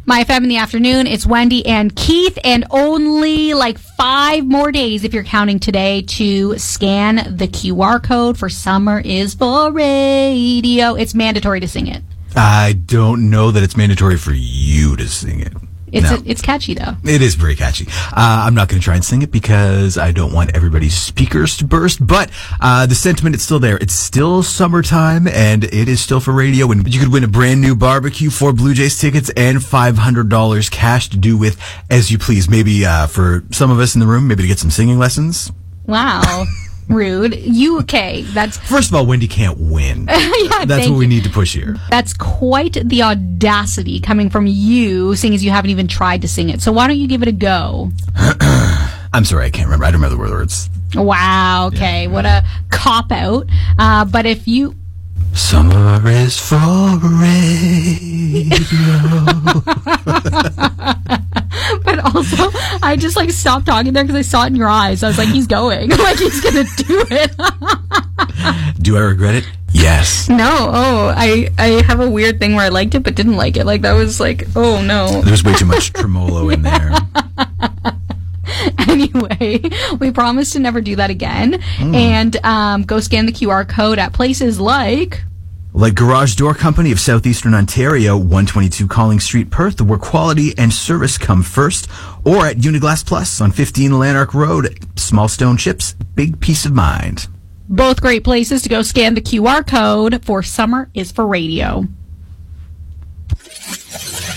My FM in the afternoon. It's Wendy and Keith, and only like 5 more days, if you're counting today, to scan the QR code for Summer is for Radio. It's mandatory to sing it. I don't know that it's mandatory for you to sing it. It's catchy, though. It is very catchy. I'm not going to try and sing it because I don't want everybody's speakers to burst, but the sentiment is still there. It's still summertime, and it is still for radio, and you could win a brand new barbecue, 4 Blue Jays tickets, and $500 cash to do with as you please. Maybe for some of us in the room, maybe to get some singing lessons. Wow. Rude. That's... First of all, Wendy can't win. That's what we need to push here. That's quite the audacity coming from you, seeing as you haven't even tried to sing it. So why don't you give it a go? I'm sorry, I can't remember. I don't remember the words. Wow, okay. Yeah. What a cop-out. But if you... Summer is for radio. But also, I just stopped talking there because I saw it in your eyes. I was like, he's going. He's going to do it. Do I regret it? Yes. No. Oh, I have a weird thing where I liked it but didn't like it. That was oh no. There's way too much tremolo in there. Anyway, we promise to never do that again. And go scan the QR code at places like Garage Door Company of Southeastern Ontario, 122 Calling Street, Perth, where quality and service come first, or at Uniglass Plus on 15 Lanark Road. Small stone chips, big peace of mind. Both great places to go scan the QR code for Summer is for Radio.